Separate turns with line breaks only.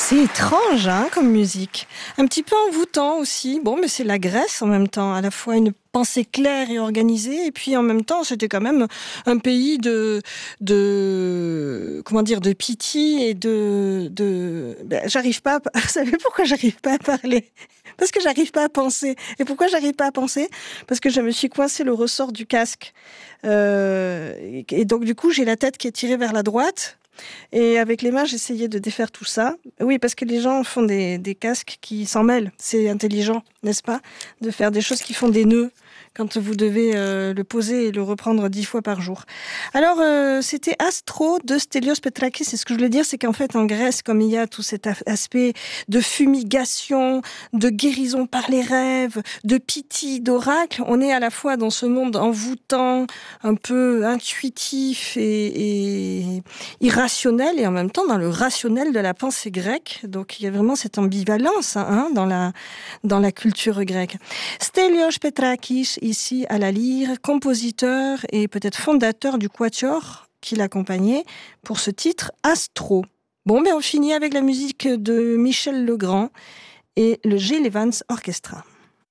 C'est étrange comme musique. Un petit peu envoûtant aussi. Bon, mais c'est la Grèce en même temps. À la fois une pensée claire et organisée. Et puis en même temps, c'était quand même un pays de pitié et j'arrive pas à... Vous savez pourquoi j'arrive pas à parler? Parce que j'arrive pas à penser. Et pourquoi j'arrive pas à penser? Parce que je me suis coincé le ressort du casque. Et donc du coup, j'ai la tête qui est tirée vers la droite. Et avec les mains, j'essayais de défaire tout ça. Oui, parce que les gens font des casques qui s'en mêlent. C'est intelligent, n'est-ce pas? De faire des choses qui font des nœuds quand vous devez le poser et le reprendre 10 fois par jour. Alors, c'était Astro de Stelios Petrakis. Et ce que je voulais dire, c'est qu'en fait, en Grèce, comme il y a tout cet aspect de fumigation, de guérison par les rêves, de pitié, d'oracle, on est à la fois dans ce monde envoûtant, un peu intuitif et irrationnel, et en même temps dans le rationnel de la pensée grecque. Donc, il y a vraiment cette ambivalence dans la culture grecque. Stelios Petrakis, ici à la lyre, compositeur et peut-être fondateur du quatuor qui l'accompagnait pour ce titre Astro. Bon, on finit avec la musique de Michel Legrand et le Gil Evans Orchestra.